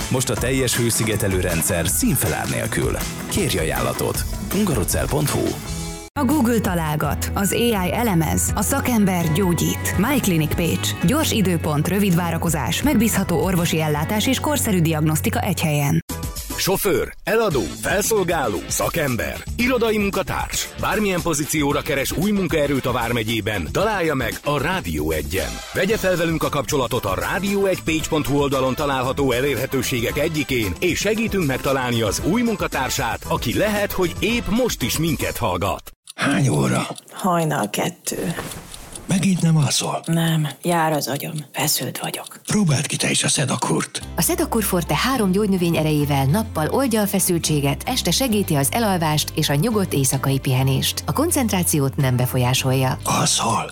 Most a teljes hőszigetelő rendszer színfelár nélkül. Kérj ajánlatot. hungarocell.hu. A Google találgat, az AI elemez, a szakember gyógyít. MyClinic Pécs. Gyors időpont, rövid várakozás, megbízható orvosi ellátás és korszerű diagnosztika egy helyen. Sofőr, eladó, felszolgáló, szakember, irodai munkatárs. Bármilyen pozícióra keres új munkaerőt a Vármegyében, találja meg a Rádió 1-en. Vegye fel velünk a kapcsolatot a radio1page.hu oldalon található elérhetőségek egyikén, és segítünk megtalálni az új munkatársát, aki lehet, hogy épp most is minket hallgat. Hány óra? Hajnal 2. Megint nem alszol? Nem, jár az agyam, feszült vagyok. Próbáld ki te is a Sedakurt. A Sedakur Forte 3 gyógynövény erejével nappal oldja a feszültséget, este segíti az elalvást és a nyugodt éjszakai pihenést. A koncentrációt nem befolyásolja. Alszol?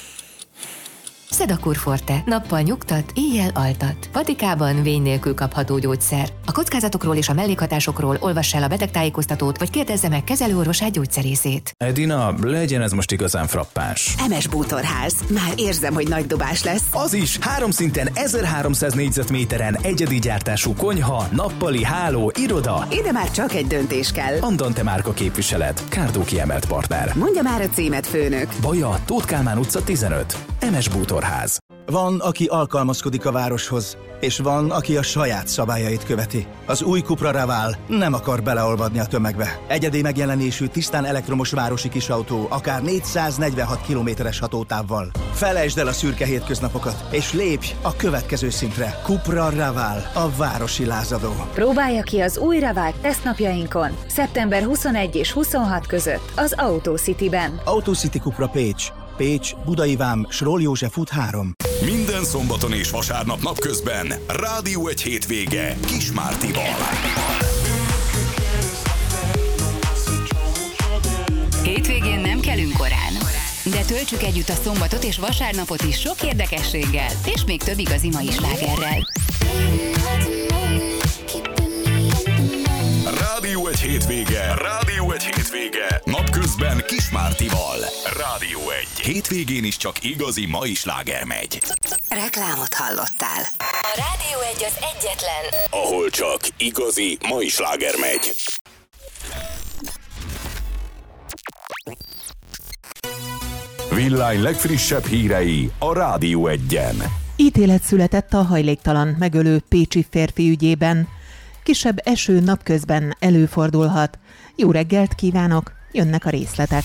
Sedakur Forte. Nappal nyugtat, éjjel altat. Patikában vény nélkül kapható gyógyszer. A kockázatokról és a mellékhatásokról olvass el a betegtájékoztatót, vagy kérdezze meg kezelőorvosát, gyógyszerészét. Edina, legyen ez most igazán frappáns. MS Bútorház. Már érzem, hogy nagy dobás lesz. Az is 3 szinten 1300 négyzetméteren egyedi gyártású konyha, nappali, háló, iroda. Ide már csak egy döntés kell. Andante márka képviselet. Kárdó kiemelt partner. Mondja már a címet, főnök. Baja, Tóth Kálmán utca 15. MS Bútorház. Van, aki alkalmazkodik a városhoz, és van, aki a saját szabályait követi. Az új Cupra Raval nem akar beleolvadni a tömegbe. Egyedi megjelenésű, tisztán elektromos városi kisautó, akár 446 kilométeres hatótávval. Felejtsd el a szürke hétköznapokat, és lépj a következő szintre. Cupra Raval, a városi lázadó. Próbálja ki az új Raval tesztnapjainkon, szeptember 21 és 26 között az AutoCity-ben. AutoCity Cupra Pécs. Pécs, Budai Vám, Sroll József út 3. Minden szombaton és vasárnap napközben Rádió 1 hétvége Kismártival. Hétvégén nem kelünk korán, de töltsük együtt a szombatot és vasárnapot is sok érdekességgel, és még több igazi mai slágerrel. Rádió 1 hétvége. Rádió 1 hétvége. Napközben Kismártival. Rádió 1. Hétvégén is csak igazi mai sláger megy. Reklámot hallottál. A Rádió 1 az egyetlen, ahol csak igazi mai sláger megy. Villány legfrissebb hírei a Rádió 1-en. Ítélet született a hajléktalan megölő pécsi férfi ügyében. Kisebb eső napközben előfordulhat. Jó reggelt kívánok, jönnek a részletek.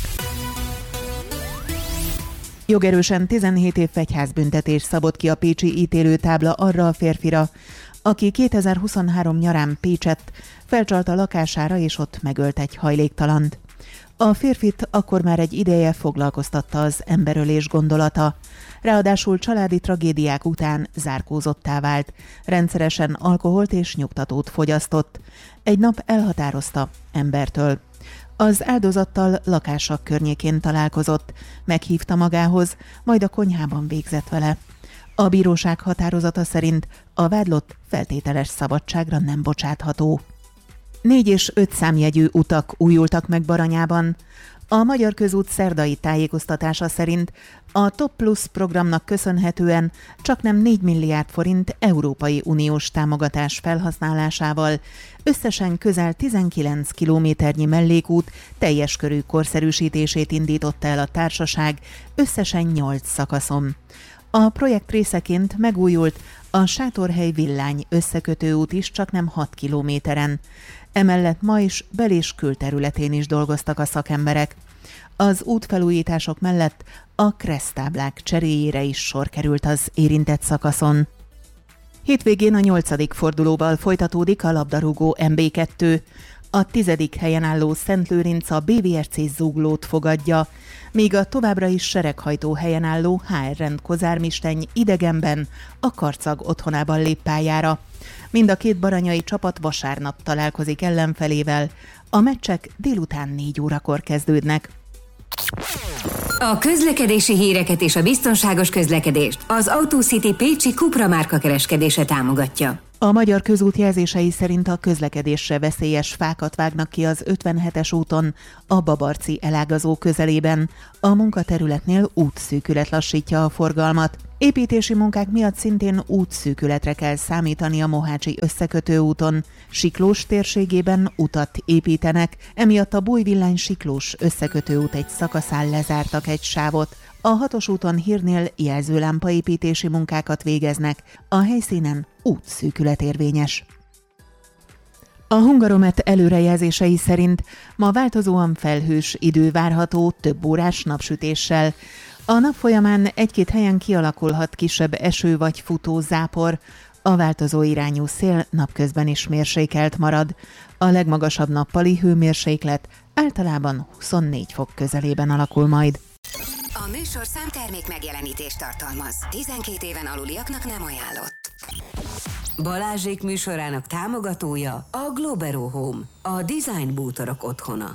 Jogerősen 17 év fegyházbüntetés szabott ki a pécsi ítélőtábla arra a férfira, aki 2023 nyarán Pécsett felcsalta lakására és ott megölt egy hajléktalant. A férfit akkor már egy ideje foglalkoztatta az emberölés gondolata. Ráadásul családi tragédiák után zárkózottá vált, rendszeresen alkoholt és nyugtatót fogyasztott. Egy nap elhatározta embertől. Az áldozattal lakása környékén találkozott, meghívta magához, majd a konyhában végzett vele. A bíróság határozata szerint a vádlott feltételes szabadságra nem bocsátható. 4 és 5 számjegyű utak újultak meg Baranyában. A Magyar Közút szerdai tájékoztatása szerint a Top Plus programnak köszönhetően csaknem 4 milliárd forint Európai Uniós támogatás felhasználásával összesen közel 19 kilométernyi mellékút teljes körű korszerűsítését indította el a társaság összesen 8 szakaszon. A projekt részeként megújult a Sátorhely-Villány összekötőút is csaknem 6 kilométeren. Emellett ma is bel- és külterületén is dolgoztak a szakemberek. Az útfelújítások mellett a kereszttáblák cseréjére is sor került az érintett szakaszon. Hétvégén a 8. fordulóval folytatódik a labdarúgó MB2. A 10. helyen álló Szentlőrinc a BVRC Zuglót fogadja, míg a továbbra is sereghajtó helyen álló HR Rend Kozármisteny idegenben a Karcag otthonában lép pályára. Mind a két baranyai csapat vasárnap találkozik ellenfelével. A meccsek délután 4 órakor kezdődnek. A közlekedési híreket és a biztonságos közlekedést az AutoCity pécsi Cupra márka kereskedése támogatja. A Magyar Közút jelzései szerint a közlekedésre veszélyes fákat vágnak ki az 57-es úton, a Babarci elágazó közelében. A munkaterületnél útszűkület lassítja a forgalmat. Építési munkák miatt szintén útszűkületre kell számítani a Mohácsi összekötő úton. Siklós térségében utat építenek, emiatt a Bújvillány-Siklós összekötő út egy szakaszán lezártak egy sávot. A 6-os úton Hírnél jelzőlámpaépítési munkákat végeznek, a helyszínen útszűkület érvényes. A Hungaromet előrejelzései szerint ma változóan felhős idő várható több órás napsütéssel. A nap folyamán egy-két helyen kialakulhat kisebb eső vagy futó zápor. A változó irányú szél napközben is mérsékelt marad. A legmagasabb nappali hőmérséklet általában 24 fok közelében alakul majd. A műsorszám termék megjelenítést tartalmaz. 12 éven aluliaknak nem ajánlott. Balázsék műsorának támogatója a Globero Home, a design bútorok otthona.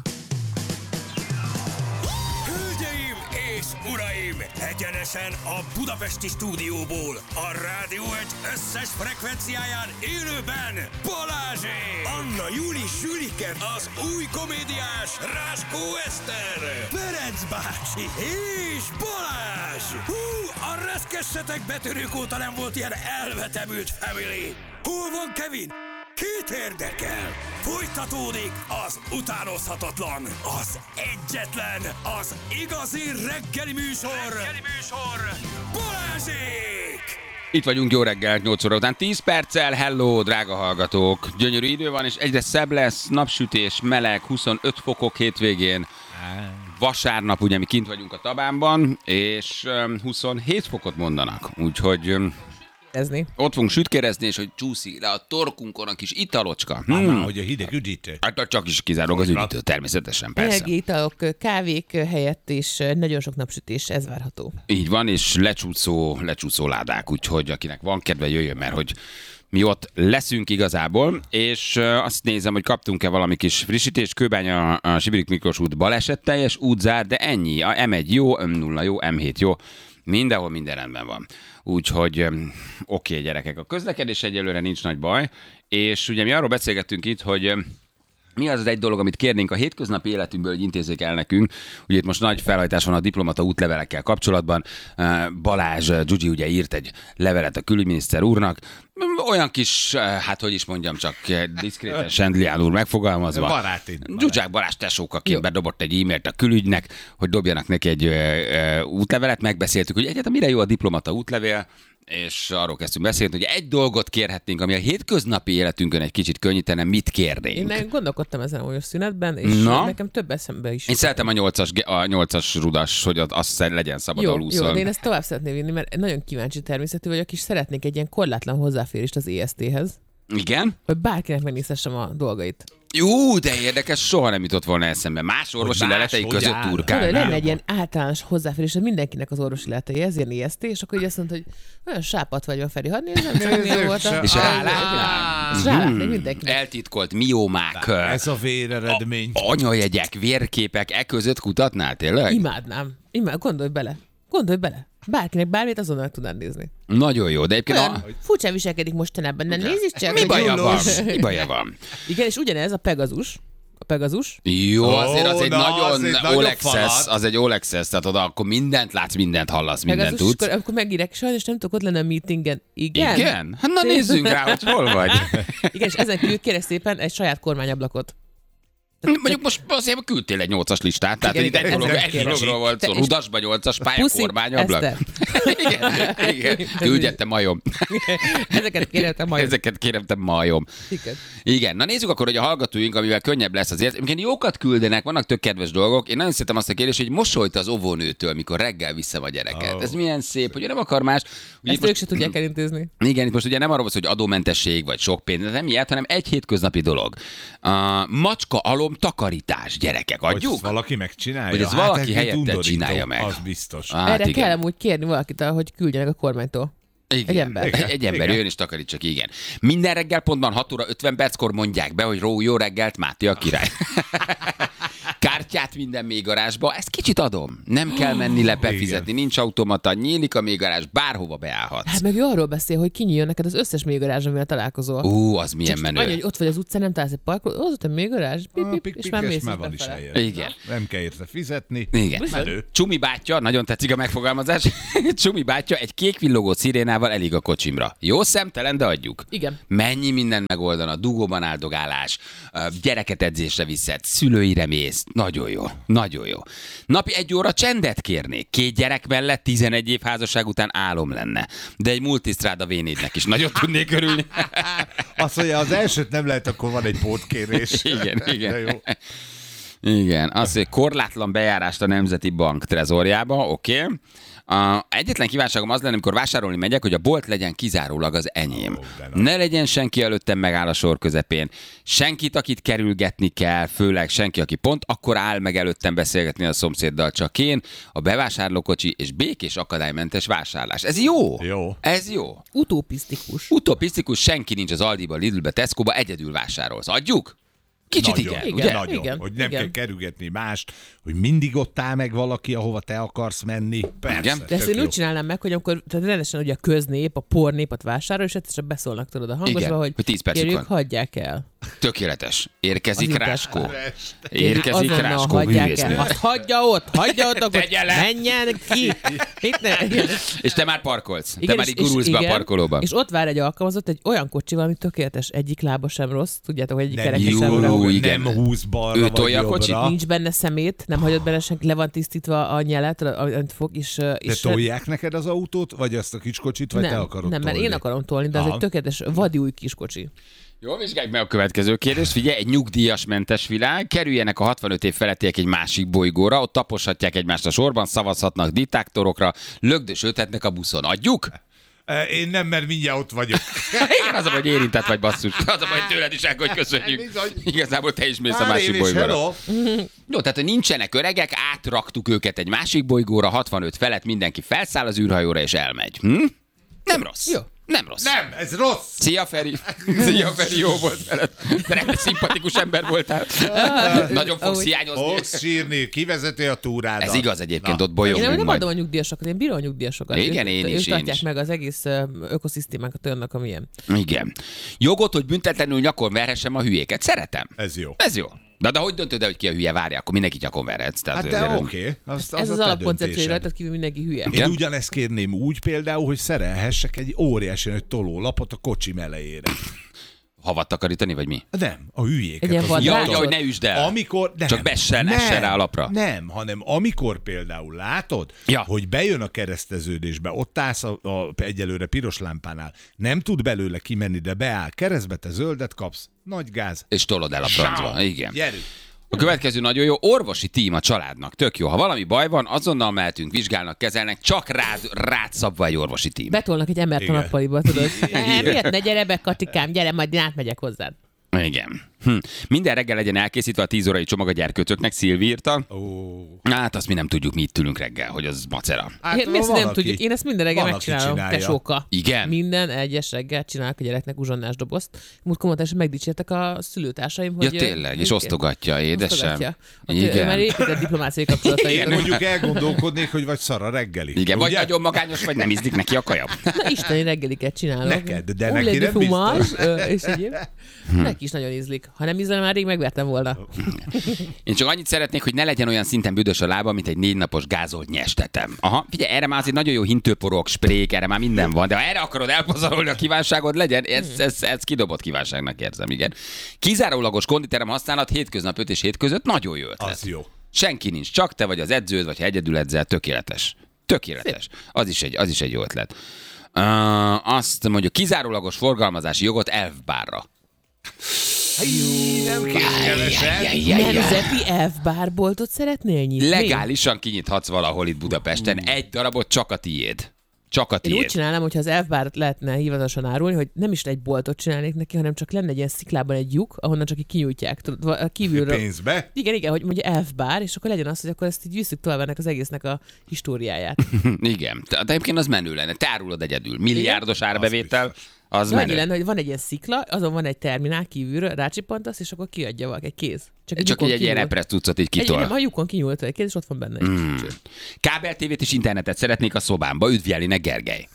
Hölgyeim és uraim, egyenesen a budapesti stúdióból, a Rádió egy összes frekvenciáján élőben Balázsék! Anna Júli Sülike, az új komédiás Ráskó Eszter, Ferenc bácsi és Balázs! Hú, a reszkessetek betörők óta nem volt ilyen elvetemült family! Hol van Kevin? Kit érdekel? Folytatódik az utánozhatatlan, az egyetlen, az igazi reggeli műsor Balázsék! Itt vagyunk, jó reggelt, 8 óra után 10 perccel. Hello, drága hallgatók! Gyönyörű idő van, és egyre szebb lesz, napsütés, meleg, 25 fokok hétvégén. Vasárnap, ugye mi kint vagyunk a Tabánban, és 27 fokot mondanak, úgyhogy... Ott fogunk sütkérezni, és hogy csúszik le a torkunkon a kis italocska. Hogy a hideg üdítő. Hát csak is kizárólag az üdítő, természetesen, persze. Energi italok, kávék helyett is nagyon sok napsütés, ez várható. Így van, és lecsúszó ládák, úgyhogy akinek van kedve, jöjjön, mert hogy mi ott leszünk igazából, és azt nézem, hogy kaptunk-e valami kis frissítést. Kőbánya a Sibirik Miklós út balesetteljes, útzár, de ennyi. A M1 jó, M0 jó, M7 jó. Mindenhol minden rendben van. Úgyhogy oké, gyerekek, a közlekedés egyelőre nincs nagy baj, és ugye mi arról beszélgettünk itt, hogy mi az egy dolog, amit kérnénk a hétköznapi életünkből, hogy intézzék el nekünk. Ugye itt most nagy felhajtás van a diplomata útlevelekkel kapcsolatban. Balázs Gyugyi ugye írt egy levelet a külügyminiszter úrnak. Olyan kis, hát hogy is mondjam, csak diszkréten Sendlián úr megfogalmazva. Barátin. Zsuzsák Balázs tesókaként bedobott egy e-mailt a külügynek, hogy dobjanak neki egy útlevelet. Megbeszéltük, hogy egyáltalán mire jó a diplomata útlevél, és arról kezdtünk beszélni, hogy egy dolgot kérhetnénk, ami a hétköznapi életünkön egy kicsit könnyítene, mit kérnénk. Én gondolkodtam ezen a szünetben, és nekem több eszembe is. Én szeretem a 8-as rudas, hogy az legyen szabad a lúszol. Jó, de én ezt tovább szeretném vinni, mert nagyon kíváncsi természetű vagyok, és szeretnék egy ilyen korlátlan hozzáférést az EST-hez. Igen? Hogy bárkinek megnézhessem a dolgait. Jó, de érdekes, soha nem jutott volna eszembe. Más orvosi leletei között turkálnál. Lenne egy ilyen általános hozzáférés, hogy mindenkinek az orvosi leletei, ez ilyen EST, és akkor így azt mondta, hogy olyan sápat vagy van, Feri, hadd nézem, milyen voltam. És rálátnék mindenkinek. Eltitkolt miomák. Ez a véreredmény. Anyajegyek, vérképek, között kutatnál tényleg? Imádnám. Gondolj bele. Bárkinek bármit azonnal tudnád nézni. Nagyon jó, de egyébként... Furcsán viselkedik mostanában, nem nézd csak. Mi baja van? Igen, és ugyanez a Pegasus. Jó, azért az egy nagyon All Access, tehát oda akkor mindent látsz, mindent hallasz, mindent tudsz. Akkor megírek, sajnos nem tudok ott lenni a meetingen. Igen? Hát na nézzünk rá, hogy hol vagy. Igen, és ezen kívül kérek szépen egy saját kormányablakot. Mondjuk most azért küldtél egy 8-as listát, tehát itt egy dologról volt szó, rudasba 8-as pályakormányablak. Igen, küldjette majom. Ezeket kérem majom. Igen, na nézzük akkor, hogy a hallgatóink, amivel könnyebb lesz azért. Egyébként jókat küldenek, vannak tök kedves dolgok. Én nagyon szeretem azt a kérdést, hogy mosolyt az óvónőtől, mikor reggel vissza a gyereket. Ez milyen szép, hogy nem akar más. Ezt ők se tudják elintézni. Igen, itt most ugye nem arról van szó, hogy adómentesség vagy sok pénz, nem ilyet, hanem egy hétköznapi dolog. Macska alom takarítás, gyerekek, adjuk? Hogy valaki megcsinálja? Hogy ez valaki helyette csinálja meg. Az biztos. Erre kell amúgy kérni valakit, hogy küldjenek a kormánytól. Igen. Egy ember jön és takarítsak, igen. Minden reggel pontban 6 óra 50 perckor mondják be, hogy jó reggelt, Máté a király. kártyát minden mélygarázsba, ezt kicsit adom. Nem kell menni le befizetni, nincs automata, nyílik a mélygarázs, bárhova beállhatsz. Hát meg ő arról beszél, hogy kinyíljon neked az összes mélygarázs, amivel találkozol. Az milyen menő. Annyi, hogy ott vagy az utcán, nem találsz egy parkolót, az ott a mélygarázs, és már mész van is befele. Igen. Nem kell érte fizetni. Igen. Menő. Csumi bátyja, nagyon tetszik a megfogalmazás, Csumi bátyja egy kék villogó szirénával elég a kocsimra. Jó szemtelen, de adjuk. Igen. Mennyi minden megoldana, dugóban áldogálás, gyereket edzésre viszed, szülőire mész. Nagyon jó, nagyon jó. Napi 1 óra csendet kérnék. 2 gyerek mellett 11 év házasság után álom lenne. De egy multisztráda V4-nek is nagyon tudnék örülni. Azt mondja, az elsőt nem lehet, akkor van egy pótkérés. Igen. De jó. Igen, azt mondja, korlátlan bejárást a Nemzeti Bank trezorjába, oké. Egyetlen kívánságom az lenne, amikor vásárolni megyek, hogy a bolt legyen kizárólag az enyém. Ne legyen senki előttem megáll a sor közepén. Senkit, akit kerülgetni kell, főleg senki, aki pont akkor áll meg előttem beszélgetni a szomszéddal, csak én, a bevásárlókocsi és békés akadálymentes vásárlás. Ez jó. Ez jó. Utopisztikus, senki nincs az Aldiba, Lidlbe, Tescoba, egyedül vásárolsz. Adjuk? Kicsit nagyon, igen, ugye? Nagyon, Igen, hogy nem igen. kell kerülgetni mást, hogy mindig ott áll meg valaki, ahova te akarsz menni. Persze, Igen. De ezt tök én jó. úgy csinálnám meg, hogy amikor tehát rendesen ugye a köznép, a pornépet vásárol, és egyszer csak beszólnak tudod a hangosba, Igen, hogy 10 percük kérjük, van. hagyják el. Érkezik Az Ráskó. intás- Érkezik Azonnal Ráskó hagyják művésznő. el. Azt hagyja ott, akkor Tegye le. menjen ki. Itt ne. És te már parkolsz. Te Igen, már így gurulsz be a igen, parkolóba. És ott vár egy alkalmazott egy olyan kocsival, ami tökéletes, egyik lába sem rossz, tudjátok, hogy egyik Nem, kereke jó, sem rossz. igen. nem húz balra Ő vagy tolja a jobbra. kocsit? Nincs benne szemét, nem hagyott benne senki, le van tisztítva a nyelet, amit fog, és De tolják neked az autót, vagy azt a kiskocsit, vagy te akarod nem, mert tolni? én akarom tolni, de ez Aha. egy tökéletes vadi új kiskocsi. Jó, vizsgáljuk meg a következő kérdést. Figyelj, egy nyugdíjas mentes világ. Kerüljenek a 65 év felettiek egy másik bolygóra, ott taposhatják egymást a sorban, szavazhatnak diktátorokra, lögdösödhetnek a buszon. Adjuk? Én nem, mert mindjárt ott vagyok. Igen, az a baj, hogy érintett vagy, basszus. Az a baj, hogy tőled is el, hogy köszönjük. Bizony. Igazából te is mész a Pár másik év és bolygóra. hello. Jó, tehát, hogy nincsenek öregek, átraktuk őket egy másik bolygóra, 65 felett mindenki felszáll az űrhajóra és elmegy. Nem rossz. Jó. Nem rossz. Nem, ez rossz. Szia, Feri! Szia, Feri, jó volt veled. De nem szimpatikus ember voltál. Nagyon fogsz hiányozni. Fogsz sírni, kivezeti a túrádat. Ez igaz egyébként, ott Én bolyogunk nem majd. adom a nyugdíjasokat, én bírom a nyugdíjasokat. Igen, én is, Ők tartják is. meg az egész ökoszisztémánkat olyannak, amilyen. Igen. Jogot, hogy büntetlenül nyakon verhessem a hülyéket. Szeretem. Ez jó. Ez jó. De hogy döntöd el, hogy ki a hülye? Várja, akkor mindenki nyakon verhetsz. Tehát Hát de azért- oké. Ez az alapkoncepció, rajtad kívül mindenki hülye. Én Igen? ugyanezt kérném úgy például, hogy szerelhessek egy óriási nagy tolólapot a kocsim elejére. Havat takarítani, vagy mi? Nem, a hülyéket. Egy ilyen az vadrácsot? utat. Ja, hogy ne üsd el. Amikor, nem, Csak essen rá a lapra. Nem, hanem amikor például látod, Ja. hogy bejön a kereszteződésbe, ott állsz a egyelőre piros lámpánál, nem tud belőle kimenni, de beáll keresztbe, te zöldet kapsz, nagy gáz. És tolod el a francba. Zsáó. Igen. Gyerünk. A következő nagyon jó, orvosi tím a családnak. Tök jó. Ha valami baj van, azonnal mehetünk, vizsgálnak, kezelnek, csak rád szabva egy orvosi tím. Betolnak egy embert a Igen. nappaliba, tudod. Miért ne gyere be, Katikám, gyere, majd én átmegyek hozzád. Igen. Minden reggel legyen elkészítve a 10 órai csomag a gyerkőcöknek, Szilvi írta. Hát azt mi nem tudjuk, mi itt ülünk reggel, hogy az macera. Hát, Én, mi ezt van, nem aki- tudjuk, én ezt minden reggel van, aki megcsinálom, csinálja. tesóka. Igen? Minden egyes reggel csinálok a gyereknek uzsonnás dobozt. Múlt kommentás megdicsértek a szülőtársaim, Ja hogy... tényleg, és osztogatja, édesem. Osztogatja. Ő már épített diplomáciai kapcsolatait. Én mondjuk elgondolkodnék, hogy vagy szar a reggeli. Igen, vagy Ugye? nagyon magányos, vagy nem ízlik neki a kaja. Na, isteni reggeliket csinálok. Neked, de Ó, neki Lady nem Fumás, biztos. és egyéb. Neki is nagyon ízlik. Ha nem ízlel, már rég megvertem volna. Én csak annyit szeretnék, hogy ne legyen olyan szinten büdös a lába, mint egy 4 napos gázolt nyestetem. Aha, figyelj, erre már azért nagyon jó hintőporok, sprék, erre már minden van, de ha erre akarod elpazarolni a kívánságod, legyen, ez kidobott kívánságnak érzem, igen. Kizárólagos konditerem használat hétköznap 5 és 7 között nagyon jó ötlet. Az jó. Senki nincs, csak te vagy az edződ, vagy ha egyedül edzel, tökéletes. Tökéletes. Az is egy jó ötlet. Azt mondja, kizárólagos forgalmazási jogot elfbárra. Nem kész kevesen. Nemzeti elfbárboltot szeretnél nyitni? Legálisan kinyithatsz valahol itt Budapesten. Egy darabot csak a tiéd. Csak a Én úgy tiéd. csinálnám, hogyha az elfbárt lehetne hivatalosan árulni, hogy nem is egy boltot csinálnék neki, hanem csak lenne egy ilyen sziklában egy lyuk, ahonnan csak így kinyújtják. Tudod, a kívülről. Pénzbe? Igen, hogy mondja elfbár, és akkor legyen az, hogy akkor ezt így visszük tovább ennek az egésznek a históriáját. Igen. De egyébként az menő lenne. Te árulod egyedül. Milliárdos árbevétel. Az annyi lenne, hogy van egy ilyen szikla, azon van egy terminál kívülről, rácsippantasz, és akkor kiadja valaki egy kéz. Csak egy ilyen repress cuccot így kitol. A lyukon kinyúlt egy kéz, és ott van benne egy kicsit. Kábel tévét és internetet szeretnék a szobámba. Üdv Jelinek, Gergely.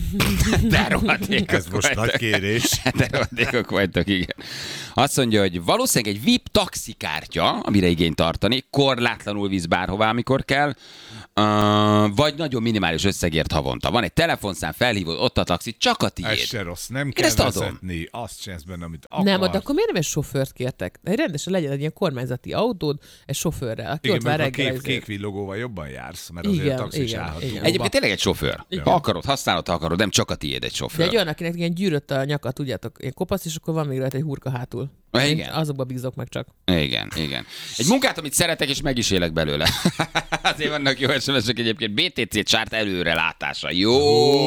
Ez most nagy kérés. De rohadékok vagytok, igen. Azt mondja, hogy valószínűleg egy VIP taxikártya, amire igényt tartani, korlátlanul visz bárhová, amikor kell, vagy nagyon minimális összegért havonta. Van egy telefonszám, felhívod, ott a taxi, csak a tiéd. Ez se rossz, nem kell vezetni, azt csinálsz benne, amit akarsz. Nem, de akkor miért nem egy sofőrt kértek? Rendesen legyen egy ilyen kormányzati autód, egy sofőrrel, aki ott vár reggel. Igen, kék villogóval jobban jársz, mert azért taxi is állhat. Egyébként tényleg egy sofőr. Ha akarod, használod, ha akarod, nem csak a tiéd egy sofőr. De egy olyan, akinek ilyen gyűrött a nyaka, tudjátok, ilyen kopasz, és akkor van még rajta egy hurka hátul. Igen. Azokba bízok meg csak. Igen. Egy munkát, amit szeretek, és meg is élek belőle. Azért vannak jó SMS-ek egyébként. BTC csárt előre látása. Jó.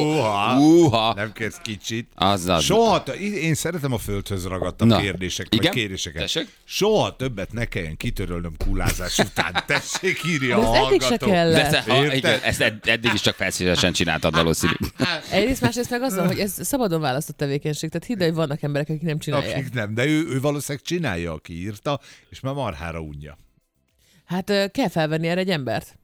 Nem kérsz kicsit. Azaz. Soha, én szeretem a földhöz ragadtabb kérdéseket. Tessék? Soha többet ne kelljen kitörölnöm kulázás után. Tessék, írja a hallgató. Ezt eddig is csak felszínesen csináltad valószínű. Egyrészt, másrészt meg az, hogy ez szabadon választott tevékenység. Tehát hidd, hogy vannak emberek, akik nem csinálják. Akik nem, de ő valószínűleg csinálja, aki írta, és már marhára unja. Hát kell felvenni erre egy embert.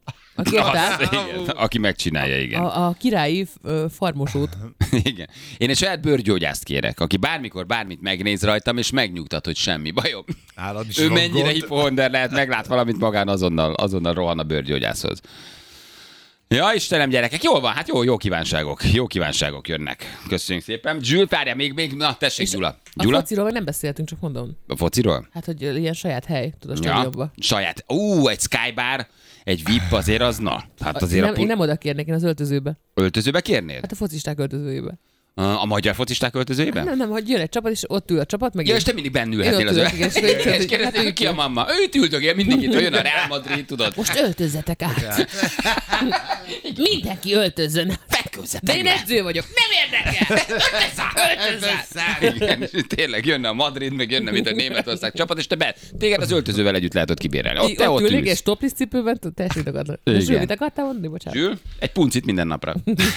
Aki megcsinálja, igen. A királyi farmosót. Igen. Én egy saját bőrgyógyászt kérek, aki bármikor bármit megnéz rajtam, és megnyugtat, hogy semmi bajom. Ő mennyire hipohonder lehet, meglát valamit magán, azonnal rohan a bőrgyógyászhoz. Ja, Istenem, gyerekek, jól van, hát jó kívánságok jönnek. Köszönjük szépen. Gyül, várjál, még, na tessék, Gyula. A fociról meg nem beszéltünk, csak mondom. A fociról? Hát, hogy ilyen saját hely, tudod, a stadionban. Saját. Egy skybar, egy VIP azért az, na. Hát azért én nem oda kérnék, én az öltözőbe. Öltözőbe kérnél? Hát a focisták öltözőjébe. A magyar focisták öltözőjében? Nem, hogy jön egy csapat, és ott ül a csapat, meg... Ja, és te mindig bennülhetnél az és kérdezik, ki a mamma? Őt üldögél mindenkit, hogy jön a Real Madrid, tudod? Most öltözzetek át. Mindenki öltözzön. De én edző vagyok, nem érdekel! Öltözzál! Igen, tényleg jönne a Madrid, meg jönne, mint a Németország csapat, és téged az öltözővel együtt lehet ott kibérelni. Ott ülnék, és toplisz cipőben, tessék akadni. Zsül, mit akartál mondani? Bocsánat. Zsül, egy puncit minden napra.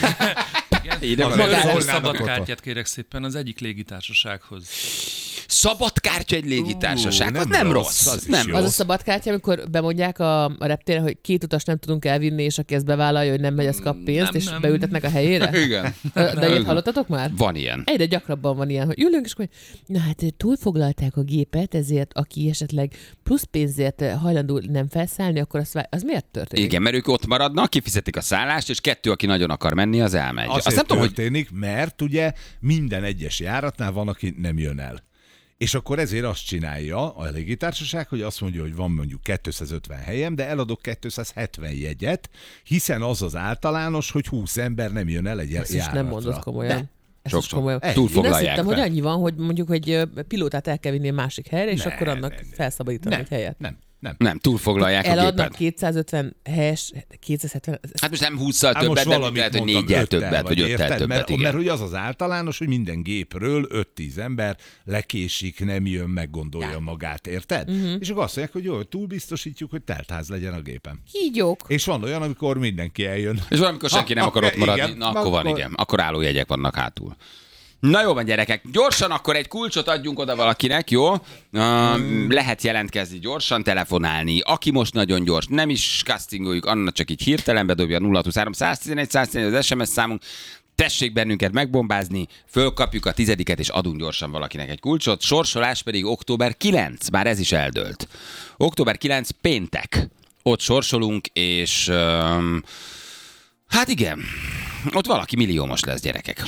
Szabadkártyát kérek szépen az egyik légitársasághoz. Szabadkártya egy légitársaság, az nem rossz. Az a szabadkártya, amikor bemondják a reptéren, hogy 2 utas nem tudunk elvinni, és aki ezt bevállalja, hogy nem megy, az kap pénzt, és beültetnek a helyére? Igen. De ilyet hallottatok már? Van ilyen. Egyre gyakrabban van ilyen, hogy ülünk, és akkor, na hát túlfoglalták a gépet, ezért aki esetleg plusz pénzért hajlandó nem felszállni, akkor az miért történik? Igen, mert ők ott maradnak, kifizetik a szállást, és 2, aki nagyon akar menni, az elmegy. Azt nem történik, mert ugye minden egyes járatnál van, aki nem jön el. És akkor ezért azt csinálja a légitársaság, hogy azt mondja, hogy van mondjuk 250 helyem, de eladok 270 jegyet, hiszen az általános, hogy 20 ember nem jön el egy járatra. Ezt is nem mondod komolyan. Túlfoglalják. Én azt hittem, hogy annyi van, hogy mondjuk egy pilótát el kell vinni a másik helyre, és akkor annak felszabadítani egy helyet. Nem, túlfoglalják a gépet. Eladnak 250 helyes, 270... Hát most nem 20-szal többet, de lehet, hogy 4-jel többet, vagy 5-tel többet, igen. Mert hogy az az általános, hogy minden gépről 5-10 ember lekésik, nem jön, meggondolja magát, érted? És akkor azt mondják, hogy jó, túlbiztosítjuk, hogy teltház legyen a gépen. Hígyok. És van olyan, amikor mindenki eljön. És van, amikor senki nem akar ott maradni. Igen, na, akkor van, igen. Akkor állójegyek vannak hátul. Na jó van, gyerekek, gyorsan akkor egy kulcsot adjunk oda valakinek, jó? Lehet jelentkezni gyorsan, telefonálni. Aki most nagyon gyors, nem is castingoljuk, annak csak így hirtelen bedobja 023 111 111 az SMS számunk. Tessék bennünket megbombázni, fölkapjuk a 10-et, és adunk gyorsan valakinek egy kulcsot. Sorsolás pedig október 9, bár ez is eldőlt. Október 9 péntek. Ott sorsolunk, és... hát igen... Ott valaki milliómos lesz, gyerekek.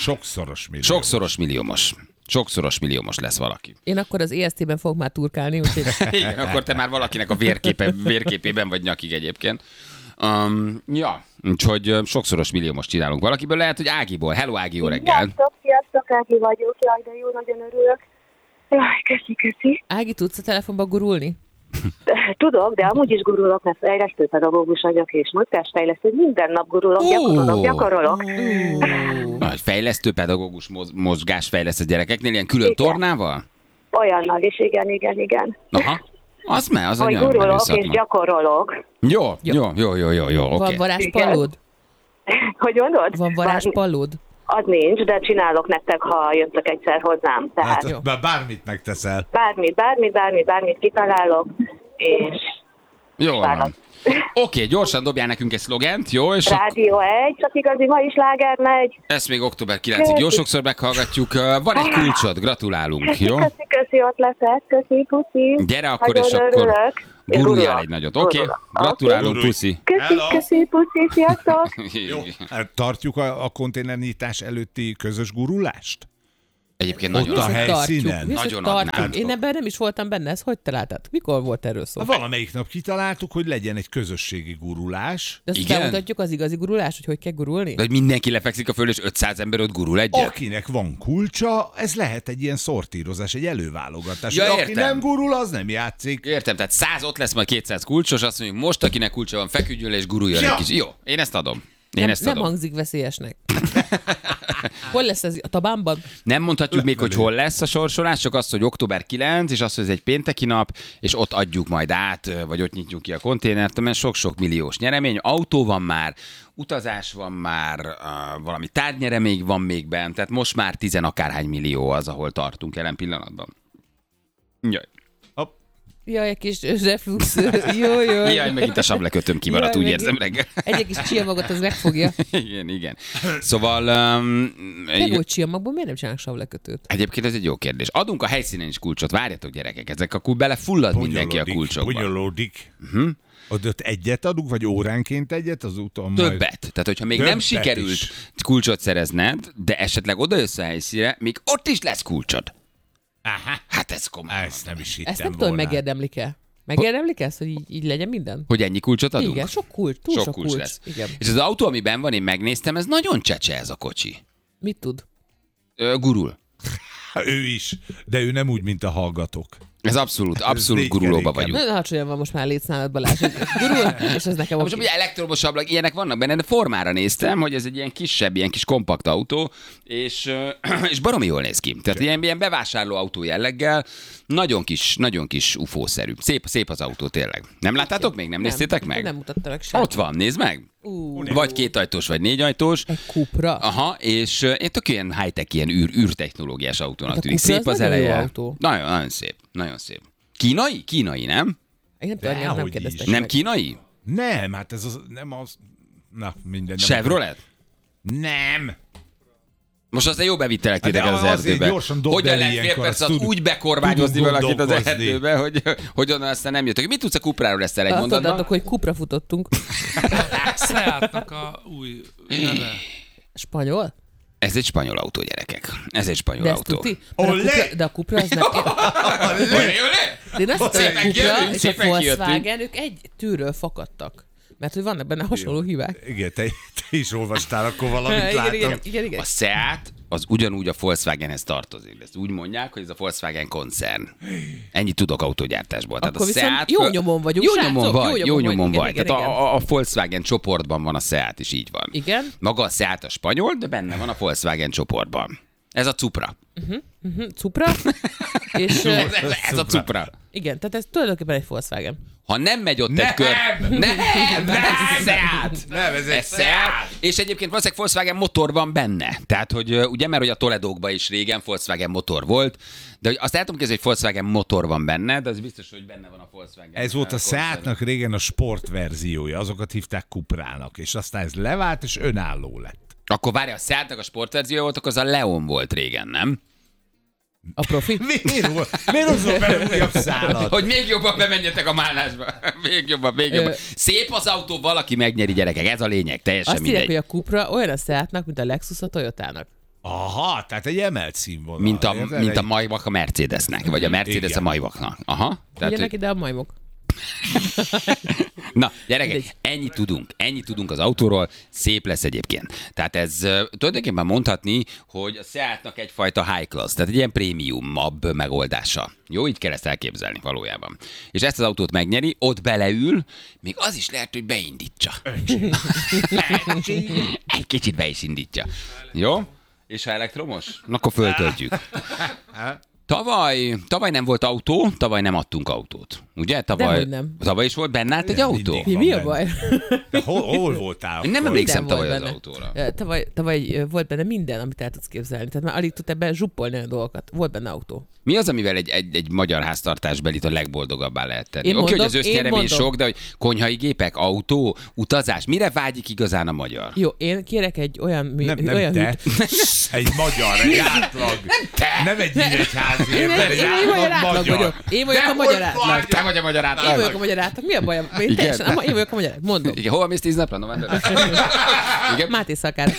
Sokszoros milliómos lesz valaki. Én akkor az EST-ben fogok már turkálni, úgyhogy... Igen, akkor te már valakinek a vérképében vagy nyakig egyébként. Úgyhogy sokszoros milliómos csinálunk valakiből. Lehet, hogy Ágiból. Hello, Ági, jó reggel. Sziasztok, Ági vagyok. Jaj, de jó, nagyon örülök. Jaj, köszi. Ági, tudsz a telefonba gurulni? Tudok, de amúgy is gurulok, mert fejlesztőpedagógus vagyok, és mozgásfejlesztő, minden nap gurulok, gyakorolok. Nagy fejlesztőpedagógus mozgásfejlesztő gyerekeknél, ilyen külön tornával? Olyannal is, igen. Aha, az hogy gurulok és gyakorolok. Jó, oké. Van varázspallód? Hogy mondod? Van varázspallód? Az nincs, de csinálok nektek, ha jöttök egyszer hozzám. Tehát Hát, bármit megteszel. Bármit kitalálok, és Jó van. Oké, gyorsan dobjál nekünk egy szlogent, jó? És Rádió 1, csak igazi ma is láger megy. ezt még október 9-ig jó sokszor meghallgatjuk. Van egy kulcsod, gratulálunk, jó? Köszi, ott leszek, köszi, puszi. Gyere akkor, nagyon és akkor örülök. guruljál egy nagyot. Oké? Gratulálunk, puszi. Köszi, puszi, sziasztok. Jó. Tartjuk a konténernyitás előtti közös gurulást? Egyébként nagyon a helyszínen. Nagyon tartjuk. Én ebben nem is voltam benne, ez hogy találtad? Mikor volt erről szó? Valamelyik nap kitaláltuk, hogy legyen egy közösségi gurulás. De ezt bemutatjuk az igazi gurulást, hogy kell gurulni? De hogy mindenki lefekszik a föl, és 500 ember ott gurul egyet? Akinek van kulcsa, ez lehet egy ilyen szortírozás, egy előválogatás. Ja, Aki értem. nem gurul, az nem játszik. Értem, tehát 100 ott lesz, majd 200 kulcsos, azt mondjuk, most akinek kulcsa van, feküdjön és guruljon egy kis. Jó, én ezt adom. Nem hangzik veszélyesnek. Hol lesz ez? A Tabánban? Nem mondhatjuk még, hogy hol lesz a sorsolás, csak azt, hogy október 9, és azt, hogy ez egy pénteki nap, és ott adjuk majd át, vagy ott nyitjuk ki a konténert, mert sok-sok milliós nyeremény. Autó van már, utazás van már, valami tárgynyeremény van még bent, tehát most már 10 akárhány millió az, ahol tartunk jelen pillanatban. Jaj. Jaj, egy kis reflux. Jó. Jaj, megint a sablekötöm kimaradt, úgy érzem reggel. Egy kis csiamagot az megfogja. Igen. Szóval... Megvolt csiamagból, miért nem csinálnak sablekötőt? Egyébként ez egy jó kérdés. Adunk a helyszínen is kulcsot, várjatok gyerekek, ezek akkor belefullad mindenki a kulcsokba. Bonyolódik. Ott egyet adunk, vagy óránként egyet az úton? Többet. Tehát, hogyha még nem sikerült kulcsot szerezned, de esetleg oda jössz a helyszínre, még ott is lesz kulcsod. Aha. Hát ez komoly. Ezt nem is hittem Ezt nem tudom, megérdemlik-e. Megérdemlik ezt, hogy így legyen minden? Hogy ennyi kulcsot adunk? Igen, sok kulcs, túl sok kulcs lesz. Igen. És az autó, amiben van, én megnéztem, ez nagyon csecse ez a kocsi. Mit tud? Gurul. Ő is, de ő nem úgy, mint a hallgatók. Ez abszolút gurulóba vagyunk. Nagyon alacsonyan van most már létszámad, Balázs, hogy gurul, és ez nekem most ugye elektromos ablak, ilyenek vannak benne, de formára néztem, hogy ez egy ilyen kisebb, ilyen kis kompakt autó, és baromi jól néz ki. Tehát ilyen bevásárló autó jelleggel, nagyon kis ufószerű. Szép az autó tényleg. Nem láttátok még? Nem néztétek meg? Nem mutattalak semmit. Ott van, nézd meg. Vagy 2 ajtós, vagy 4 ajtós. Egy Cupra. Aha, és én tök ilyen high-tech, ilyen űrtechnológiás autónak tűnik. Cupra Szép az eleje. Nagyon szép, nagyon szép. Kínai, nem? Én nem kérdeztek Nem meg. kínai? Nem, hát ez nem az... Na, minden. Chevrolet? Nem. Most aztán jó bevittelek titeket az erdőbe. Hogyan lehet fél perc alatt úgy bekormányozni valakit az erdőbe, hogy onnan aztán nem jöttök. Mit tudsz a Cupraról ezt egy mondatban? Azt mondatok, hogy Cupra futottunk. Seatnak a új neve. Spanyol? Ez egy spanyol autó, gyerekek. Ez egy spanyol autó. De a Cupra az nem... De én azt hittem, hogy a Cupra és a Volkswagen, ők egy tűről fakadtak. Mert hogy vannak benne hasonló hibák. Igen, te is olvastál akkor valamit, látom. Igen. A Seat az ugyanúgy a Volkswagenhez tartozik. Ezt úgy mondják, hogy ez a Volkswagen koncern. Ennyit tudok autógyártásból. Akkor Tehát a Seat jó nyomon vagyunk, Jó nyomon vagy. Igen. Tehát a Volkswagen csoportban van a Seat is, így van. Igen. Maga a Seat a spanyol, de benne van a Volkswagen csoportban. Ez a Cupra. Cupra. És, ez a Cupra. Igen, tehát ez tulajdonképpen egy Volkswagen. Ha nem megy ott egy kör... Nem, Seat! Nem, ez egy Seat! És egyébként valószínűleg Volkswagen motor van benne. Tehát, hogy ugye, mert hogy a Toledókban is régen Volkswagen motor volt, de hogy azt el tudom kezdeni, hogy Volkswagen motor van benne, de az biztos, hogy benne van a Volkswagen. Ez volt a Seatnak régen a sportverziója, azokat hívták Cuprának, és aztán ez levált, és önálló lett. Akkor várja, a Seatnak a sportverziója volt, akkor az a Leon volt régen, nem? A profi? Miért hozol be újabb szálat? Hogy még jobban bemenjetek a málásba. Még jobban. Szép az autó, valaki megnyeri, gyerekek. Ez a lényeg, teljesen azt mindegy. Azt írják, hogy a Cupra olyan a Seatnak, mint a Lexus a Toyotának. Aha, tehát egy emelt színvonal. Mint a Maybach a Mercedesnek, vagy a Mercedes igen. A Maybachnak. Aha. Ugyanek ide a majmok. Na, gyerekek, ennyit tudunk az autóról, szép lesz egyébként. Tehát ez tulajdonképpen mondhatni, hogy a Seatnak egyfajta high class, tehát egy ilyen prémiumabb megoldása. Jó, így kell ezt elképzelni valójában. És ezt az autót megnyeri, ott beleül, még az is lehet, hogy beindítsa. Egy kicsit be is indítja. Jó? És ha elektromos? Akkor föltöltjük. Tavaly nem volt autó, tavaly nem adtunk autót. Ugye? Dehogy nem. Tavaly is volt benne egy autó? Mi a baj? Hol voltál? Nem emlékszem tavaly az autóra. Tavaly volt benne minden, amit el tudsz képzelni. Tehát már alig tud ebben zsuppolni a dolgokat. Volt benne autó. Mi az, amivel egy magyar háztartásbelit a legboldogabbá lehet tenni? Oké, hogy az össznyeremény sok, de hogy konyhai gépek, autó, utazás, mire vágyik igazán a magyar? Jó, én kérek egy olyan... Nem te. Egy magyar, egy átlag. Nem egy nyíregyházi ember, egy átlag magyar. Én vagyok a magyar átlag. Te vagy a magyar átlag. Én vagyok a magyar átlag. Mi a bajom? Én vagyok a magyar átlag. Mondom. Igen, hova mész 10 napra? Novemberben? Máté Szakár.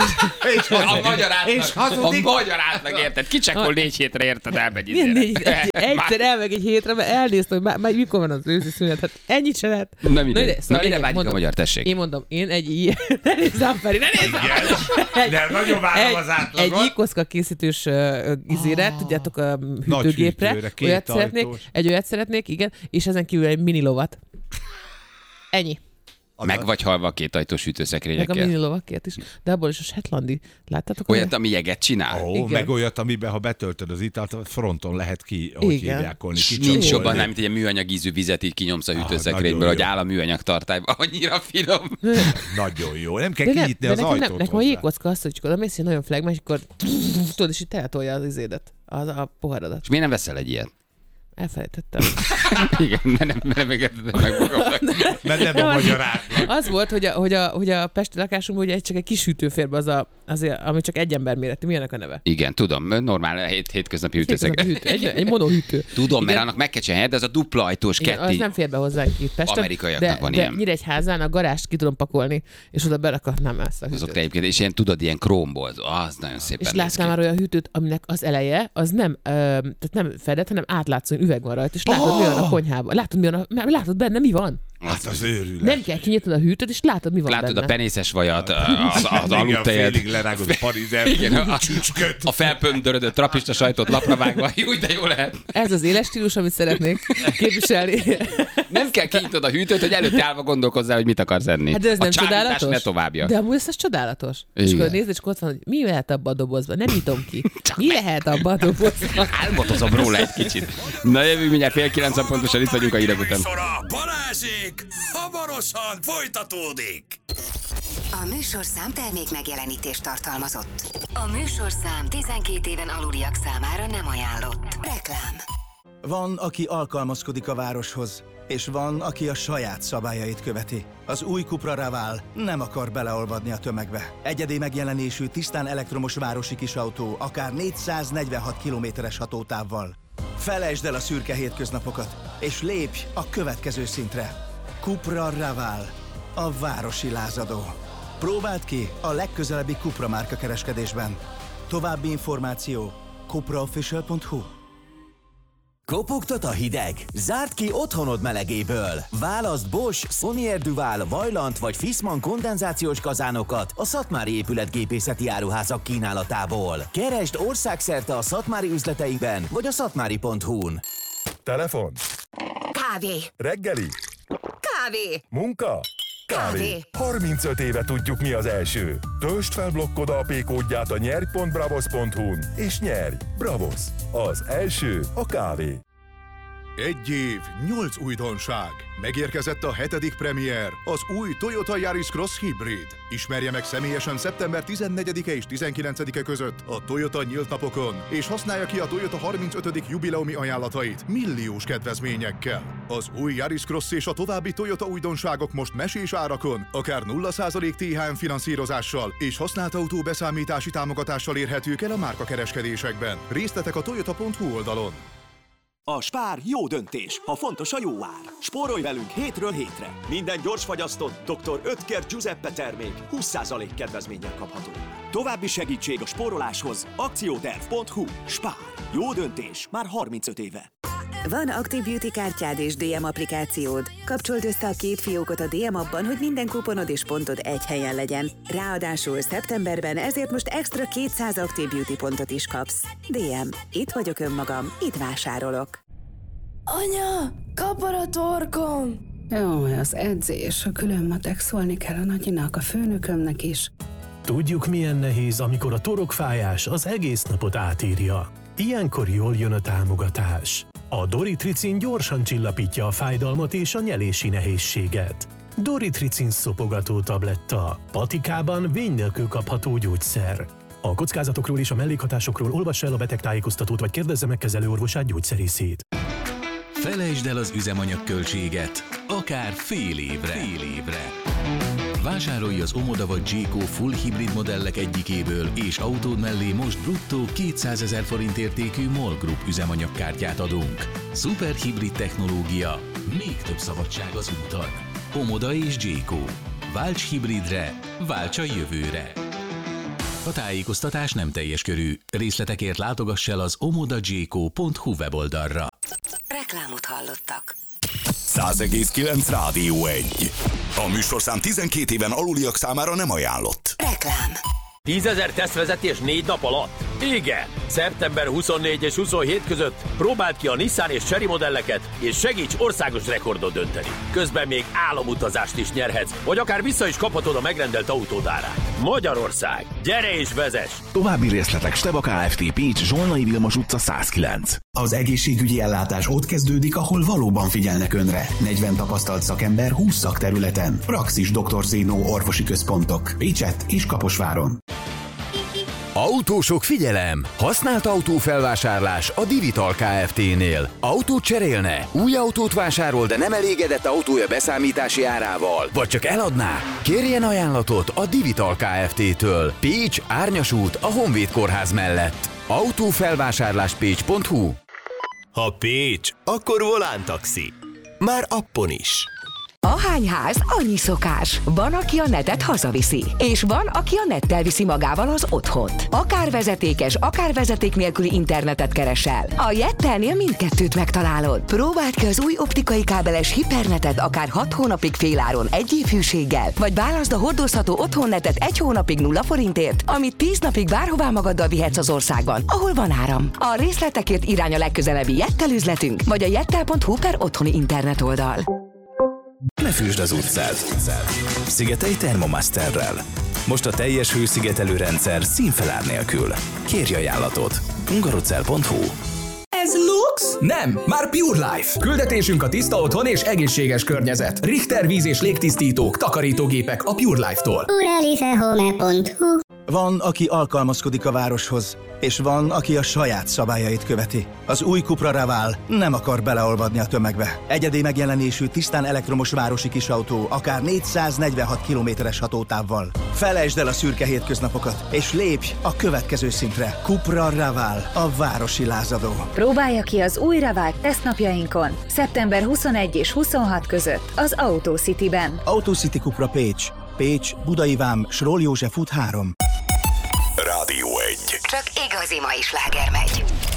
A magyar átlag. A magyar átlag, érted? Kicsekkol 4 hétre, érted, elmegy izére. Egyszer elmegy egy hétre, mert elnéztem, hogy mikor van az őszi szünet. Hát ennyit se lehet. Na mire vágyik a magyar, tessék? Én mondom, én egy ilyen... Ne nézzem, Feri, ne nézzem! De nagyon várom az átlagot. Egy ikoszka készítős izére, tudjátok, a hűtőgépre. Olyat szeretnék, igen, és ezen kívül egy mini lovat. Ennyi. Meg vagy halva a 2 ajtós hűtőszekrényekkel. Meg a mini lovakért is. De abból is a Shetlandi. Láttátok? Olyat, ami jeget csinál? Meg olyat, amiben, ha betöltöd az italt, fronton lehet hívjákolni. Nincs jobban, nem, mint egy műanyag ízű vizet így kinyomsz a hűtőszekrényből, hogy áll a műanyag tartályba. Annyira finom. Nagyon jó. Nem kell kinyitni az ajtót. Nekem a jégkocka azt, hogy oda mész, nagyon flagma, és akkor tudod, és itt eltolja az izédet, a poharadat. És miért nem veszel egy ilyet? Elfelejtettem. Igen, nem engedhetem meg magamnak. Mert nem a magyar átlag. Az volt, hogy a pesti lakásunkban ugye csak egy kis hűtőférbe az, ami csak egy ember méretű. Mi ennek a neve? Igen, tudom. Normál hétköznapi hűtőszekrény. Egy monohűtő. Tudom, mert annak meg kell csinálni, de az a dupla ajtós kettő. Az nem fér be hozzánk itt Pesten. Amerikaiaknak van ilyen. De Nyíregyházán a garást ki tudom pakolni, és oda berakatnám ezt a hűtőt. Azok egyébként, és ilyen krómból, az nagyon szépen. És láttam már olyan hűtőt, aminek az eleje, az nem, tehát nem fedett, hanem átlátszó üveg van rajta, és látod, mi van a konyhában. Látod benne, mi van? Hát az őrület. Nem kell kinyitnod a hűtőt, és látod, mi van látod benne. A penészes vajat, az aludtejet. Félig lerágott parizer. A felpöndörödött trapista sajtot lapra vágva. Úgy, de jó lehet. Ez az éles stílus, amit szeretnék képviselni. Nem kell kinyitod a hűtőt, hogy előtte állva gondolkozzál, hogy mit akarsz enni. Hát de ez nem csodálatos? Ne továbbja. De amúgy ez csodálatos. És akkor nézd, és ott van, hogy mi lehet abban a dobozban. Nem nyitom ki. Mi lehet abban a dobozban? Álmodozom róla egy kicsit. Na jövünk mindjárt 8:30 pontosan, itt vagyunk a hírek után. Balázsék! Hamarosan folytatódik! A műsorszám termék megjelenítést tartalmazott. A műsorszám 12 éven aluliak számára nem ajánlott. Reklám. Van, aki alkalmazkodik a városhoz, és van, aki a saját szabályait követi. Az új Cupra Raval nem akar beleolvadni a tömegbe. Egyedi megjelenésű, tisztán elektromos városi kisautó, akár 446 kilométeres hatótávval. Felejtsd el a szürke hétköznapokat, és lépj a következő szintre. Cupra Raval, a városi lázadó. Próbáld ki a legközelebbi Cupra márka kereskedésben. További információ cupraofficial.hu. Kopogtat a hideg? Zárd ki otthonod melegéből! Válaszd Bosch, Sonier Duval, Vaillant vagy Fissmann kondenzációs kazánokat a Szatmári épületgépészeti áruházak kínálatából. Keresd országszerte a szatmári üzleteinkben vagy a szatmári.hu-n. Telefon. Kávé. Reggeli. Kávé. Munka. Kávé. 35 éve tudjuk, mi az első. Töltsd fel blokkod AP kódját a nyerj.bravos.hu-n és nyerj! Bravos. Az első a kávé. 1 év, 8 újdonság. Megérkezett a 7. premier, az új Toyota Yaris Cross Hybrid. Ismerje meg személyesen szeptember 14-e és 19-e között a Toyota nyílt napokon, és használja ki a Toyota 35. jubileumi ajánlatait milliós kedvezményekkel. Az új Yaris Cross és a további Toyota újdonságok most mesés árakon, akár 0% THM finanszírozással és használt autó beszámítási támogatással érhetők el a márkakereskedésekben. Részletek a toyota.hu oldalon. A Spár jó döntés, ha fontos a jó ár. Spórolj velünk hétről hétre. Minden gyorsfagyasztott Dr. Oetker Giuseppe termék 20% kedvezménnyel kapható. További segítség a spóroláshoz akcióterv.hu. Spár. Jó döntés már 35 éve. Van Active Beauty kártyád és DM applikációd. Kapcsold össze a két fiókot a DM appban, hogy minden kuponod és pontod egy helyen legyen. Ráadásul szeptemberben ezért most extra 200 Active Beauty pontot is kapsz. DM. Itt vagyok önmagam, itt vásárolok. Anya, kapar a torkom! Jó, az edzés, a külön matek, szólni kell a nagyinak, a főnökömnek is. Tudjuk, milyen nehéz, amikor a torokfájás az egész napot átírja. Ilyenkor jól jön a támogatás. A Doritricin gyorsan csillapítja a fájdalmat és a nyelési nehézséget. Doritricin szopogató tabletta. Patikában vény nélkül kapható gyógyszer. A kockázatokról és a mellékhatásokról olvassa el a betegtájékoztatót, vagy kérdezze meg kezelőorvosát, gyógyszerészét. Felejtsd el az üzemanyagköltséget, akár fél évre. Vásárolj az Omoda vagy Jayco full hibrid modellek egyikéből, és autód mellé most bruttó 200 000 forint értékű MOL Group üzemanyagkártyát adunk. Szuperhibrid technológia, még több szabadság az úton. Omoda és Jayco. Válts hibridre, válts a jövőre. A tájékoztatás nem teljes körű. Részletekért látogass el az omodajayco.hu weboldalra. Reklámot hallottak. 100,9 Rádió 1. A műsorszám 12 éven aluliak számára nem ajánlott. Reklám. 10 000 tesztvezetés 4 nap alatt? Igen! Szeptember 24 és 27 között próbáld ki a Nissan és Chery modelleket, és segíts országos rekordot dönteni. Közben még álomutazást is nyerhetsz, vagy akár vissza is kaphatod a megrendelt autód árát. Magyarország! Gyere és vezess! További részletek Steba Kft. Pécs, Zsolnai Vilmos utca 109. Az egészségügyi ellátás ott kezdődik, ahol valóban figyelnek önre. 40 tapasztalt szakember 20 szakterületen. Praxis Dr. Zénó orvosi központok. Pécsett és Kaposváron. Autósok, figyelem! Használt autófelvásárlás a Divital Kft-nél. Autót cserélne? Új autót vásárol, de nem elégedett autója beszámítási árával? Vagy csak eladná? Kérjen ajánlatot a Divital Kft-től. Pécs, Árnyas út, a Honvéd kórház mellett. Autófelvásárláspécs.hu. Ha Pécs, akkor Volán taxi. Már appon is. Ahány ház, annyi szokás. Van, aki a netet hazaviszi, és van, aki a nettel viszi magával az otthont. Akár vezetékes, akár vezeték nélküli internetet keresel. A Jettelnél mindkettőt megtalálod. Próbáld ki az új optikai kábeles hipernetet akár 6 hónapig féláron 1 év hűséggel, vagy válaszd a hordozható otthonnetet 1 hónapig 0 forintért, amit 10 napig bárhová magaddal vihetsz az országban, ahol van áram. A részletekért irány a legközelebbi Jettel üzletünk, vagy a jettel.hu/otthoni internet oldal. Ne fűsd az utcát. Szigetelj Thermomasterrel. Most a teljes hőszigetelő rendszer színfelár nélkül. Kérj ajánlatot. hungarocell.hu. Ez Lux? Nem, már Pure Life. Küldetésünk a tiszta otthon és egészséges környezet. Richter víz- és légtisztítók, takarítógépek a Pure Life-tól. Purelifehome.hu. Van, aki alkalmazkodik a városhoz, és van, aki a saját szabályait követi. Az új Cupra Raval nem akar beleolvadni a tömegbe. Egyedi megjelenésű, tisztán elektromos városi kisautó, akár 446 kilométeres hatótávval. Felejtsd el a szürke hétköznapokat, és lépj a következő szintre. Cupra Raval, a városi lázadó. Próbálja ki az új Raval tesztnapjainkon, szeptember 21 és 26 között az AutoCity-ben. AutoCity Cupra Pécs. Pécs, Budai Vám, Sról József út 3. Rádió 1. Csak igazi mai sláger megy.